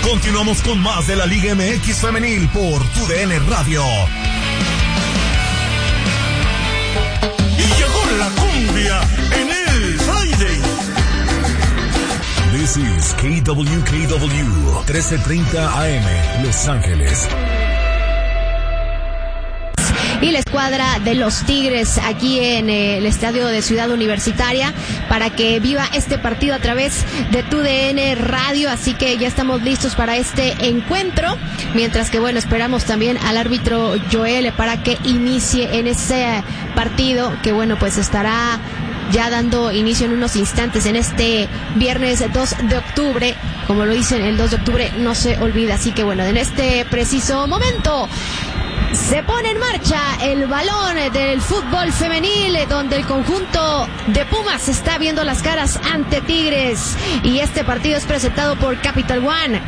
Continuamos con más de la Liga MX Femenil por TUDN Radio. Y llegó la cumbia en el Friday. This is KWKW 1330 AM, Los Ángeles. Y la escuadra de los Tigres aquí en el estadio de Ciudad Universitaria para que viva este partido a través de TUDN Radio, así que ya estamos listos para este encuentro, mientras que bueno, esperamos también al árbitro Joel para que inicie en ese partido que bueno, pues estará ya dando inicio en unos instantes en este viernes 2 de octubre. Como lo dicen, el 2 de octubre no se olvida, así que bueno, en este preciso momento se pone en marcha el balón del fútbol femenil, donde el conjunto de Pumas está viendo las caras ante Tigres, y este partido es presentado por Capital One,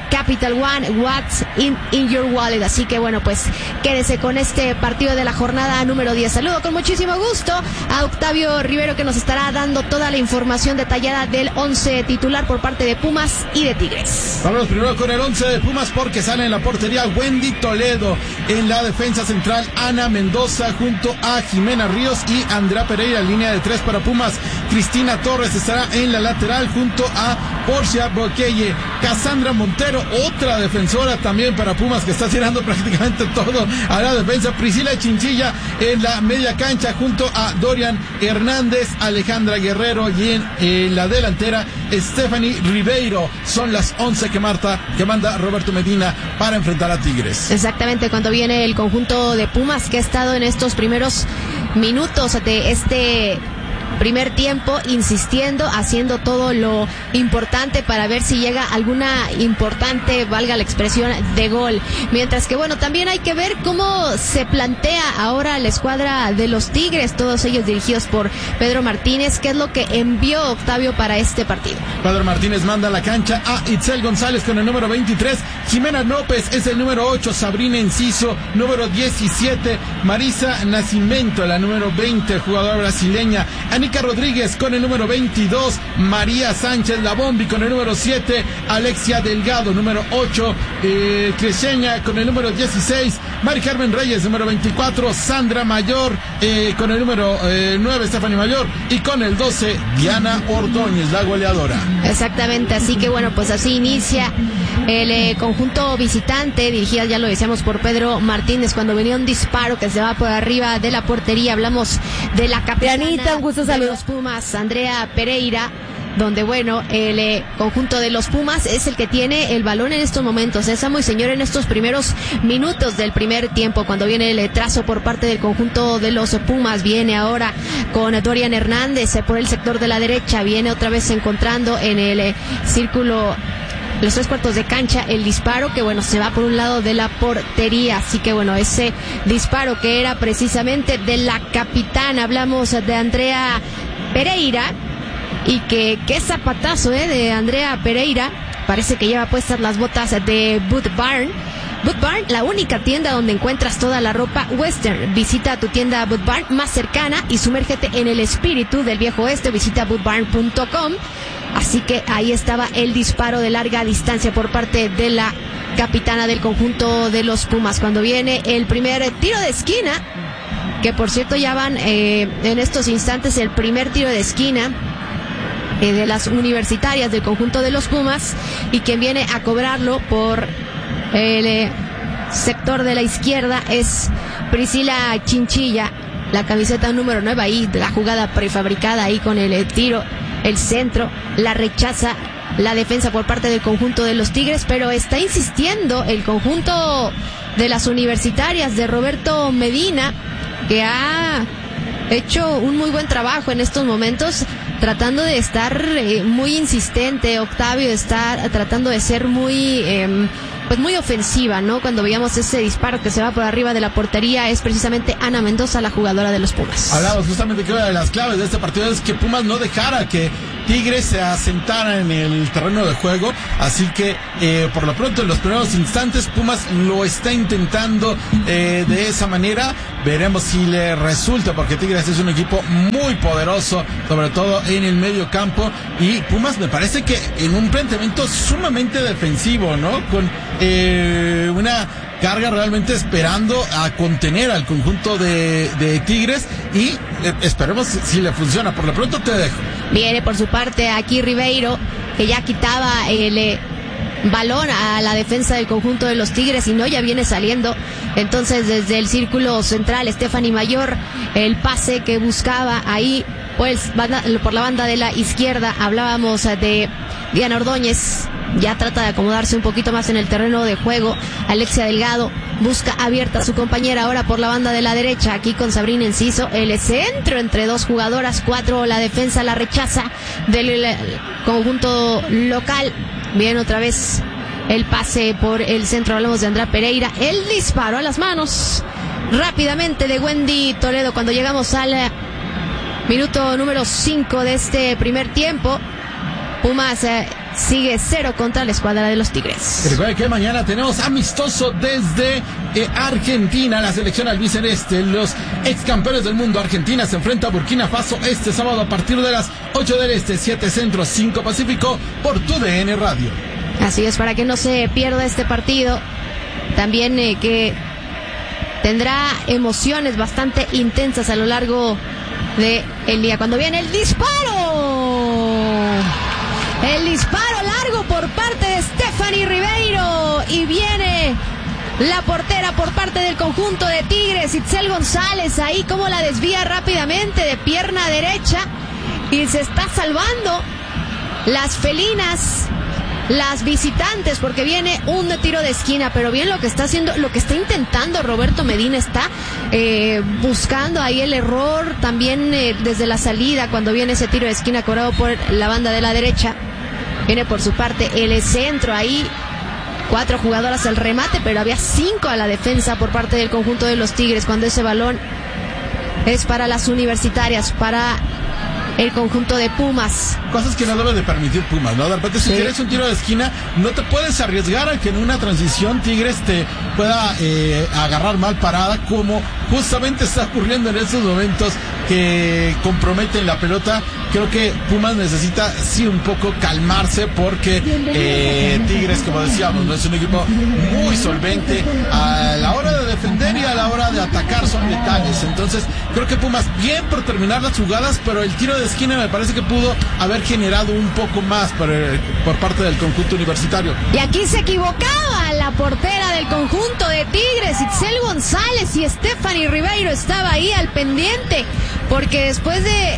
what's in your wallet, así que bueno, pues quédese con este partido de la jornada número 10. Saludo con muchísimo gusto a Octavio Rivero, que nos estará dando toda la información detallada del 11 titular por parte de Pumas y de Tigres. Vamos primero con el 11 de Pumas, porque sale en la portería Wendy Toledo, en la defensa central Ana Mendoza junto a Jimena Ríos y Andrea Pereira, línea de 3 para Pumas. Cristina Torres estará en la lateral junto a Porcia Boquelle. Cassandra Montero, otra defensora también para Pumas, que está tirando prácticamente todo a la defensa. Priscila Chinchilla en la media cancha junto a Dorian Hernández, Alejandra Guerrero, y en la delantera Stephanie Ribeiro. Son las 11 que manda Roberto Medina para enfrentar a Tigres. Exactamente, cuando viene el conjunto de Pumas, que ha estado en estos primeros minutos de este primer tiempo insistiendo, haciendo todo lo importante para ver si llega alguna importante, valga la expresión, de gol. Mientras que bueno, también hay que ver cómo se plantea ahora la escuadra de los Tigres, todos ellos dirigidos por Pedro Martínez. ¿Qué es lo que envió Octavio para este partido? Pedro Martínez manda a la cancha a Itzel González con el número 23, Jimena López es el número 8, Sabrina Enciso número 17, Marisa Nascimento la número 20, jugadora brasileña, Anica Rodríguez con el número 22, María Sánchez La Bombi con el número 7, Alexia Delgado número 8, Cresceña con el número 16, Mari Carmen Reyes número 24, Sandra Mayor con el número 9, Stephanie Mayor, y con el 12, Diana Ordóñez, la goleadora. Exactamente, así que bueno, pues así inicia el conjunto visitante, dirigida, ya lo decíamos, por Pedro Martínez, cuando venía un disparo que se va por arriba de la portería. Hablamos de la capitana de los Pumas, Andrea Pereira, donde bueno, el conjunto de los Pumas es el que tiene el balón en estos momentos. Es amo y señor en estos primeros minutos del primer tiempo, cuando viene el trazo por parte del conjunto de los Pumas. Viene ahora con Dorian Hernández por el sector de la derecha, viene otra vez encontrando en el círculo, los 3/4 de cancha, el disparo que bueno, se va por un lado de la portería. Así que bueno, ese disparo que era precisamente de la capitana. Hablamos de Andrea Pereira, y que qué zapatazo de Andrea Pereira. Parece que lleva puestas las botas de Boot Barn. Boot Barn, la única tienda donde encuentras toda la ropa western. Visita tu tienda Boot Barn más cercana y sumérgete en el espíritu del viejo oeste. Visita bootbarn.com. Así que ahí estaba el disparo de larga distancia por parte de la capitana del conjunto de los Pumas. Cuando viene el primer tiro de esquina, que por cierto ya van en estos instantes el primer tiro de esquina de las universitarias del conjunto de los Pumas, y quien viene a cobrarlo por el sector de la izquierda es Priscila Chinchilla, la camiseta número 9, ahí la jugada prefabricada ahí con el tiro, el centro, la rechaza la defensa por parte del conjunto de los Tigres, pero está insistiendo el conjunto de las universitarias de Roberto Medina, que ha hecho un muy buen trabajo en estos momentos, tratando de estar muy insistente. Octavio está tratando de ser muy pues muy ofensiva, ¿no? Cuando veíamos ese disparo que se va por arriba de la portería, es precisamente Ana Mendoza, la jugadora de los Pumas. Hablamos justamente que una de las claves de este partido es que Pumas no dejara que Tigres se asentara en el terreno de juego, así que por lo pronto en los primeros instantes Pumas lo está intentando de esa manera. Veremos si le resulta, porque Tigres es un equipo muy poderoso, sobre todo en el medio campo, y Pumas me parece que en un planteamiento sumamente defensivo, ¿no? Con una carga realmente esperando a contener al conjunto de Tigres, y esperemos si le funciona. Por lo pronto te dejo. Viene por su parte aquí Ribeiro, que ya quitaba el balón a la defensa del conjunto de los Tigres, y no, ya viene saliendo. Entonces desde el círculo central Stephanie Mayor, el pase que buscaba ahí pues por la banda de la izquierda. Hablábamos de Diana Ordóñez, ya trata de acomodarse un poquito más en el terreno de juego. Alexia Delgado busca abierta a su compañera ahora por la banda de la derecha, aquí con Sabrina Enciso. El centro entre dos jugadoras, 4 la defensa, la rechaza del conjunto local. Bien, otra vez el pase por el centro, hablamos de Andrea Pereira. El disparo a las manos rápidamente de Wendy Toledo cuando llegamos al minuto número 5 de este primer tiempo. Pumas sigue 0 contra la escuadra de los Tigres. Recuerden que mañana tenemos amistoso desde Argentina. La selección albiceleste, los ex campeones del mundo Argentina, se enfrenta a Burkina Faso este sábado a partir de las 8 del Este, 7 Centro, 5 Pacífico, por TUDN Radio. Así es, para que no se pierda este partido. También que tendrá emociones bastante intensas a lo largo del día. Cuando viene el disparo. El disparo largo por parte de Stephanie Ribeiro, y viene la portera por parte del conjunto de Tigres, Itzel González, ahí como la desvía rápidamente de pierna derecha, y se está salvando las felinas, las visitantes, porque viene un tiro de esquina. Pero bien lo que está haciendo, lo que está intentando Roberto Medina, está buscando ahí el error también desde la salida, cuando viene ese tiro de esquina cobrado por la banda de la derecha. Viene por su parte el centro, ahí 4 jugadoras al remate, pero había 5 a la defensa por parte del conjunto de los Tigres, cuando ese balón es para las universitarias, para el conjunto de Pumas. Cosas que no debe de permitir Pumas, ¿no? De repente, si tienes un tiro de esquina, no te puedes arriesgar a que en una transición Tigres te pueda agarrar mal parada, como justamente está ocurriendo en estos momentos que comprometen la pelota. Creo que Pumas necesita sí un poco calmarse, porque Tigres, como decíamos, no es un equipo muy solvente a la hora de defender, y a la hora de atacar son letales. Entonces creo que Pumas bien por terminar las jugadas, pero el tiro de esquina me parece que pudo haber generado un poco más por parte del conjunto universitario. Y aquí se equivocaba la portera del conjunto de Tigres, Itzel González, y Stephanie Ribeiro estaba ahí al pendiente, porque después de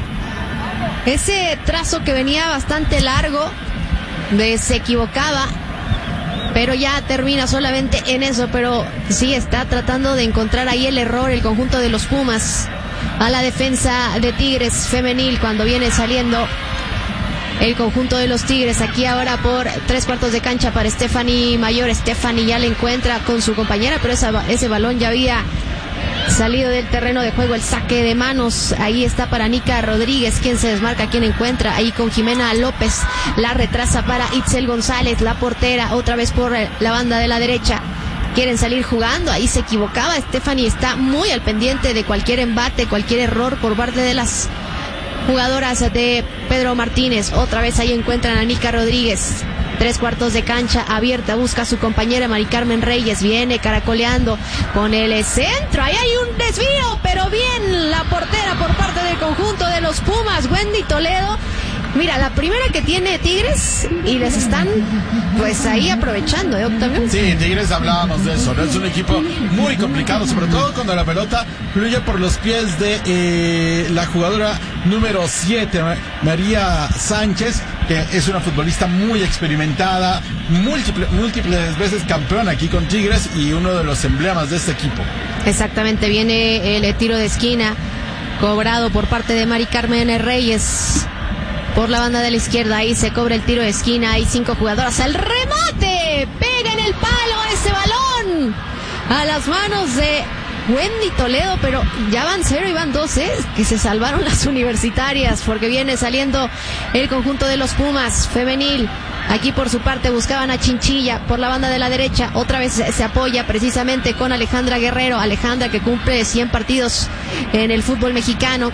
ese trazo que venía bastante largo, se equivocaba, pero ya termina solamente en eso. Pero sí está tratando de encontrar ahí el error el conjunto de los Pumas a la defensa de Tigres femenil, cuando viene saliendo el conjunto de los Tigres. Aquí ahora por 3/4 de cancha para Stephanie Mayor. Stephanie ya le encuentra con su compañera, pero ese balón ya había salido del terreno de juego. El saque de manos, ahí está para Nica Rodríguez, quien se desmarca, quien encuentra ahí con Jimena López. La retrasa para Itzel González, la portera, otra vez por la banda de la derecha. Quieren salir jugando, ahí se equivocaba. Stephanie está muy al pendiente de cualquier embate, cualquier error por parte de las jugadoras de Pedro Martínez. Otra vez ahí encuentran a Nica Rodríguez. 3/4 de cancha abierta, busca a su compañera Mari Carmen Reyes, viene caracoleando con el centro, ahí hay un desvío, pero bien la portera por parte del conjunto de los Pumas, Wendy Toledo. Mira, la primera que tiene Tigres, y les están pues ahí aprovechando, Octavio. Sí, Tigres, hablábamos de eso, ¿no? Es un equipo muy complicado, sobre todo cuando la pelota fluye por los pies de la jugadora número 7, María Sánchez, que es una futbolista muy experimentada, múltiples veces campeona aquí con Tigres, y uno de los emblemas de este equipo. Exactamente, viene el tiro de esquina cobrado por parte de Mari Carmen Reyes por la banda de la izquierda. Ahí se cobra el tiro de esquina, hay 5 jugadoras, el remate, pega en el palo ese balón a las manos de Wendy Toledo, pero ya van 0 y van 2, que se salvaron las universitarias, porque viene saliendo el conjunto de los Pumas femenil. Aquí por su parte buscaban a Chinchilla por la banda de la derecha. Otra vez se apoya precisamente con Alejandra Guerrero. Alejandra, que cumple 100 partidos en el fútbol mexicano.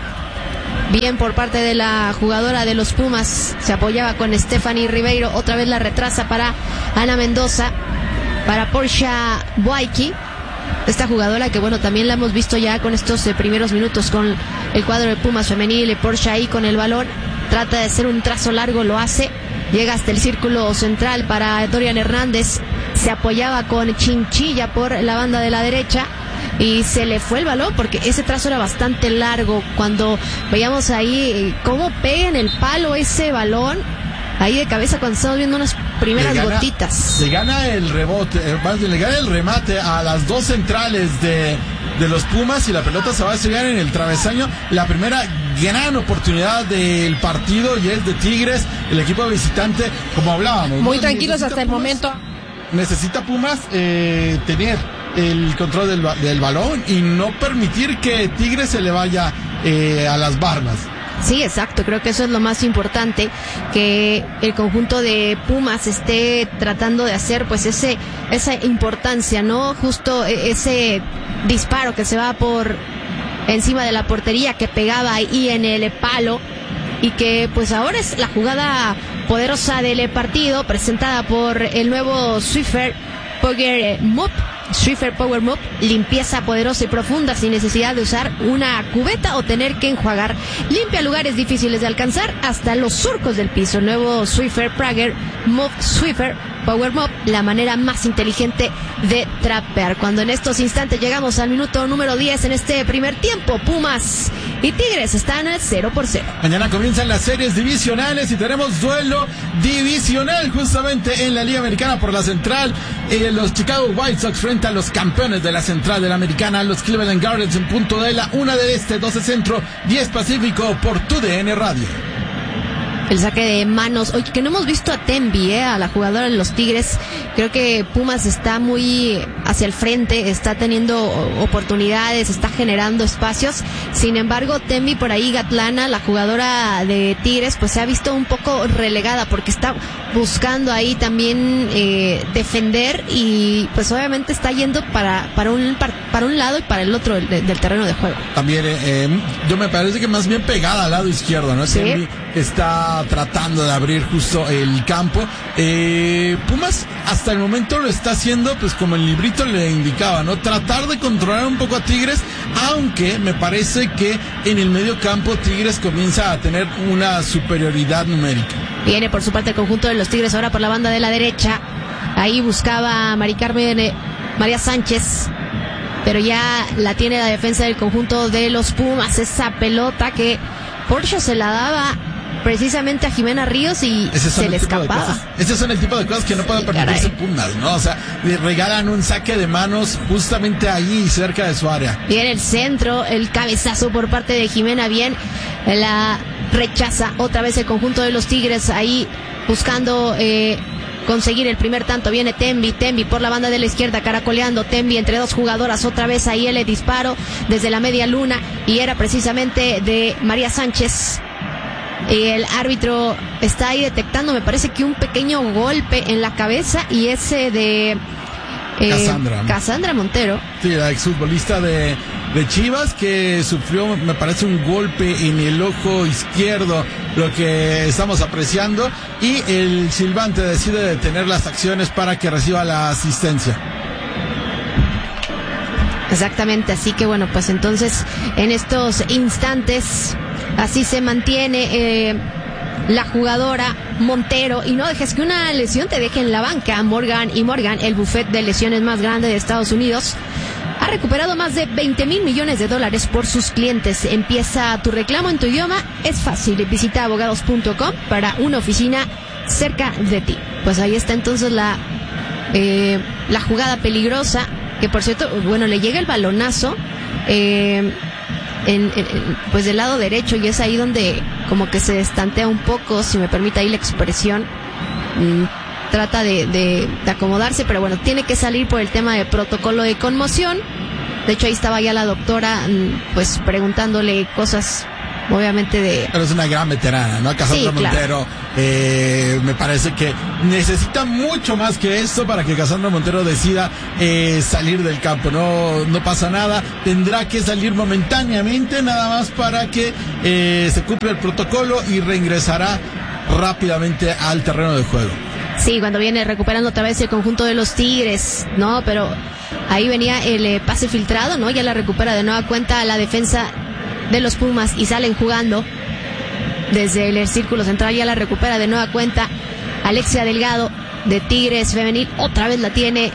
Bien por parte de la jugadora de los Pumas. Se apoyaba con Stephanie Ribeiro. Otra vez la retrasa para Ana Mendoza. Para Portia Buaiki. Esta jugadora que bueno, también la hemos visto ya con estos primeros minutos con el cuadro de Pumas femenil. Portia ahí con el balón. Trata de hacer un trazo largo, lo hace. Llega hasta el círculo central para Dorian Hernández. Se apoyaba con Chinchilla por la banda de la derecha. Y se le fue el balón porque ese trazo era bastante largo. Cuando veíamos ahí cómo pega en el palo ese balón, ahí de cabeza, cuando estamos viendo unas primeras gotitas. Le gana el rebote, le gana el remate a las dos centrales de los Pumas y la pelota se va a sellar en el travesaño. La primera gran oportunidad del partido y es de Tigres, el equipo visitante, como hablábamos. Muy tranquilos hasta el momento. Necesita Pumas tener el control del balón y no permitir que Tigres se le vaya a las barbas. Sí, exacto, creo que eso es lo más importante, que el conjunto de Pumas esté tratando de hacer pues esa importancia, ¿no? Justo ese disparo que se va por encima de la portería, que pegaba ahí en el palo, y que pues ahora es la jugada poderosa del partido, presentada por el nuevo Swiffer Power Mop. Swiffer Power Mop, limpieza poderosa y profunda sin necesidad de usar una cubeta o tener que enjuagar. Limpia lugares difíciles de alcanzar hasta los surcos del piso. El nuevo Swiffer Power Mop, Swiffer Power Mop, la manera más inteligente de trapear. Cuando en estos instantes llegamos al minuto número 10 en este primer tiempo, Pumas y Tigres están al 0-0. Mañana comienzan las series divisionales y tenemos duelo divisional justamente en la Liga Americana por la Central. Los Chicago White Sox frente a los campeones de la Central de la Americana, los Cleveland Guardians, en punto de la 1 del Este, 12 Centro, 10 Pacífico por TUDN Radio. El saque de manos, oye, que no hemos visto a Tembi, a la jugadora de los Tigres. Creo que Pumas está muy hacia el frente, está teniendo oportunidades, está generando espacios. Sin embargo, Tembi por ahí, Gatlana, la jugadora de Tigres, pues se ha visto un poco relegada porque está buscando ahí también defender, y pues obviamente está yendo para un lado y para el otro del terreno de juego. También yo me parece que más bien pegada al lado izquierdo, ¿no? Sí. Tembi está tratando de abrir justo el campo. Pumas hasta el momento lo está haciendo pues como el librito le indicaba, ¿no? Tratar de controlar un poco a Tigres, aunque me parece que en el medio campo Tigres comienza a tener una superioridad numérica. Viene por su parte el conjunto de los Tigres ahora por la banda de la derecha. Ahí buscaba a María Sánchez, pero ya la tiene la defensa del conjunto de los Pumas. Esa pelota que Porsche se la daba precisamente a Jimena Ríos y se le escapaba. Ese son el tipo de cosas que no pueden permitirse Pumas, ¿no? O sea, le regalan un saque de manos justamente allí cerca de su área. Bien el centro, el cabezazo por parte de Jimena, bien la rechaza otra vez el conjunto de los Tigres ahí buscando conseguir el primer tanto. Viene Tembi por la banda de la izquierda, caracoleando. Tembi entre dos jugadoras, otra vez ahí el disparo desde la media luna, y era precisamente de María Sánchez. El árbitro está ahí detectando, me parece que un pequeño golpe en la cabeza, y ese de Cassandra Montero. Sí, la exfutbolista de Chivas, que sufrió, me parece, un golpe en el ojo izquierdo, lo que estamos apreciando, y el silbante decide detener las acciones para que reciba la asistencia. Exactamente, así que bueno, pues entonces en estos instantes así se mantiene la jugadora Montero, y no dejes que una lesión te deje en la banca. Morgan, el bufet de lesiones más grande de Estados Unidos, ha recuperado más de $20,000 millones por sus clientes. Empieza tu reclamo en tu idioma, es fácil. Visita abogados.com para una oficina cerca de ti. Pues ahí está entonces la jugada peligrosa, que por cierto, bueno, le llega el balonazo pues del lado derecho, y es ahí donde como que se destantea un poco, si me permite ahí la expresión. Trata de acomodarse, pero bueno, tiene que salir por el tema de protocolo de conmoción. De hecho, ahí estaba ya la doctora, pues preguntándole cosas, obviamente Pero es una gran veterana, ¿no? Cassandra Montero, me parece que necesita mucho más que esto para que Cassandra Montero decida salir del campo. No pasa nada, tendrá que salir momentáneamente, nada más para que se cumpla el protocolo y reingresará rápidamente al terreno de juego. Sí, cuando viene recuperando otra vez el conjunto de los Tigres, ¿no? Pero ahí venía el pase filtrado, ¿no? Ya la recupera de nueva cuenta la defensa de los Pumas y salen jugando desde el círculo central. Ya la recupera de nueva cuenta Alexia Delgado de Tigres Femenil. Otra vez la tiene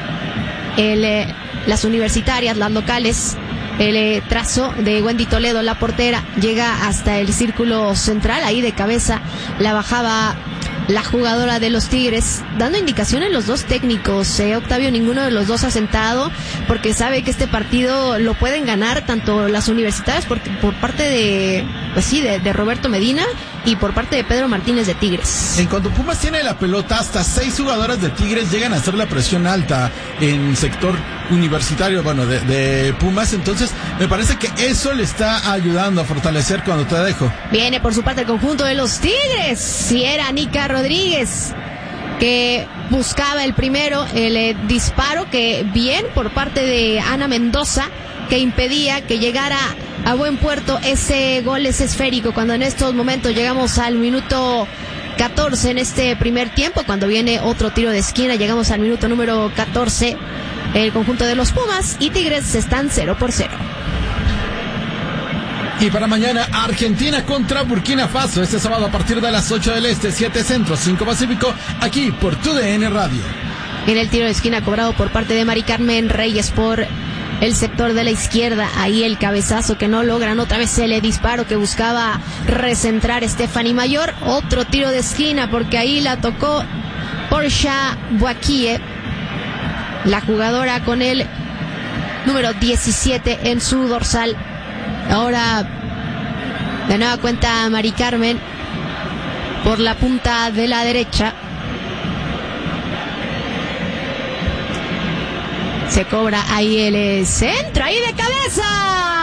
las universitarias, las locales. El trazo de Wendy Toledo, la portera, llega hasta el círculo central. Ahí de cabeza la bajaba la jugadora de los Tigres, dando indicaciones los dos técnicos. Octavio, ninguno de los dos ha sentado, porque sabe que este partido lo pueden ganar tanto las universitarias por parte de Roberto Medina y por parte de Pedro Martínez de Tigres. En cuanto Pumas tiene la pelota, hasta 6 jugadoras de Tigres llegan a hacer la presión alta en sector universitario, de Pumas. Entonces me parece que eso le está ayudando a fortalecer cuando te dejo. Viene por su parte el conjunto de los Tigres, si era Nica Rodríguez que buscaba el primero, el disparo, que bien por parte de Ana Mendoza, que impedía que llegara a buen puerto ese gol, ese esférico, cuando en estos momentos llegamos al minuto 14 en este primer tiempo, cuando viene otro tiro de esquina, llegamos al minuto número 14, el conjunto de los Pumas y Tigres están 0-0. Y para mañana, Argentina contra Burkina Faso, este sábado a partir de las 8 del Este, 7 Centro, 5 Pacífico, aquí por TUDN Radio. En el tiro de esquina cobrado por parte de Mari Carmen Reyes por el sector de la izquierda, ahí el cabezazo que no logran, otra vez el disparo que buscaba recentrar Stephanie Mayor, otro tiro de esquina porque ahí la tocó Portia Boakie, la jugadora con el número 17 en su dorsal. Ahora de nueva cuenta Mari Carmen por la punta de la derecha. Se cobra ahí el centro, ahí de cabeza.